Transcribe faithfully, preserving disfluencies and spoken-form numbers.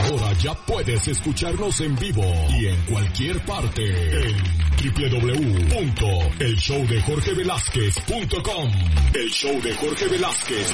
Ahora ya puedes escucharnos en vivo y en cualquier parte en doble u doble u doble u punto el show de jorge velázquez punto com. El show de Jorge Velázquez